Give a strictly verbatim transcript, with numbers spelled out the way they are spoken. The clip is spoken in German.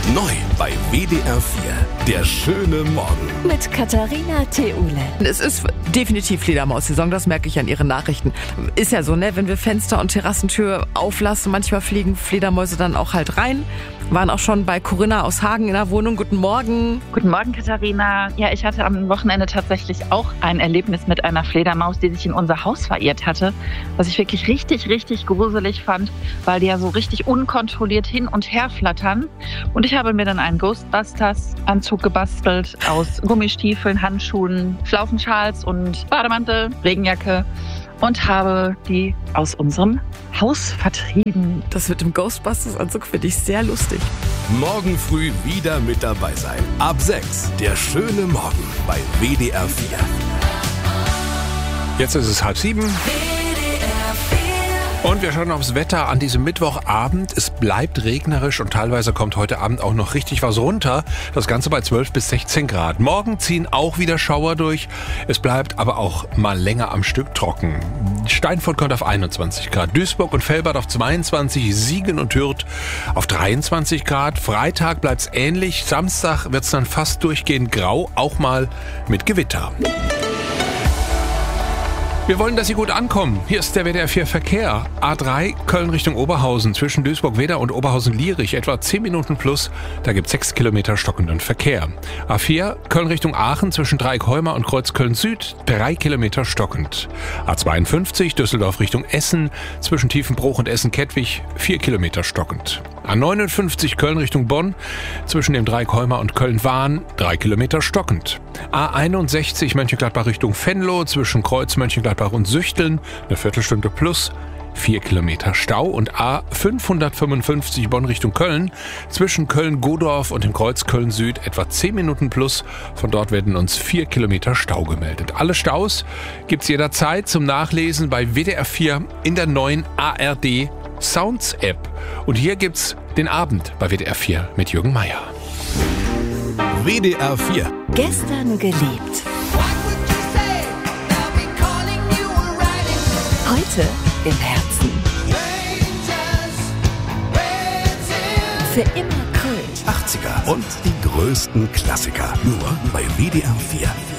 Neu bei W D R vier. Der schöne Morgen. Mit Katharina Theule. Es ist definitiv Fledermaus-Saison, das merke ich an Ihren Nachrichten. Ist ja so, ne? Wenn wir Fenster und Terrassentür auflassen, manchmal fliegen Fledermäuse dann auch halt rein. Waren auch schon bei Corinna aus Hagen in der Wohnung. Guten Morgen. Guten Morgen, Katharina. Ja, ich hatte am Wochenende tatsächlich auch ein Erlebnis mit einer Fledermaus, die sich in unser Haus verirrt hatte. Was ich wirklich richtig, richtig gruselig fand, weil die ja so richtig unkontrolliert hin und her flattern. Und ich habe mir dann einen Ghostbusters-Anzug gebastelt aus Gummistiefeln, Handschuhen, Schlaufenschals und Bademantel, Regenjacke. Und habe die aus unserem Haus vertrieben. Das mit dem Ghostbusters-Anzug finde ich sehr lustig. Morgen früh wieder mit dabei sein. Ab sechs. Der schöne Morgen bei W D R vier. Jetzt ist es halb sieben. Und wir schauen aufs Wetter an diesem Mittwochabend. Es bleibt regnerisch und teilweise kommt heute Abend auch noch richtig was runter. Das Ganze bei zwölf bis sechzehn Grad. Morgen ziehen auch wieder Schauer durch. Es bleibt aber auch mal länger am Stück trocken. Steinfurt kommt auf einundzwanzig Grad. Duisburg und Velbert auf zweiundzwanzig. Siegen und Hürth auf dreiundzwanzig Grad. Freitag bleibt es ähnlich. Samstag wird es dann fast durchgehend grau. Auch mal mit Gewitter. Wir wollen, dass Sie gut ankommen. Hier ist der W D R vier Verkehr. A drei Köln Richtung Oberhausen zwischen Duisburg-Wedder und Oberhausen-Lierich etwa zehn Minuten plus. Da gibt es sechs Kilometer stockenden Verkehr. A vier Köln Richtung Aachen zwischen Dreieckholmer und Kreuzköln-Süd drei Kilometer stockend. A zweiundfünfzig Düsseldorf Richtung Essen zwischen Tiefenbruch und Essen-Kettwig vier Kilometer stockend. A neunundfünfzig Köln Richtung Bonn zwischen dem Dreieckholmer und Köln-Wahn drei Kilometer stockend. A einundsechzig Mönchengladbach Richtung Venlo zwischen Kreuz Mönchengladbach und Süchteln eine Viertelstunde plus, vier Kilometer Stau. Und A fünfhundertfünfundfünfzig Bonn Richtung Köln zwischen Köln-Godorf und dem Kreuz Köln-Süd etwa zehn Minuten plus. Von dort werden uns vier Kilometer Stau gemeldet. Alle Staus gibt's jederzeit zum Nachlesen bei W D R vier in der neuen A R D Sounds App. Und hier gibt's den Abend bei W D R vier mit Jürgen Meier. W D R vier. Gestern geliebt. Heute im Herzen. Für immer Kult. achtziger und die größten Klassiker. Nur bei W D R vier.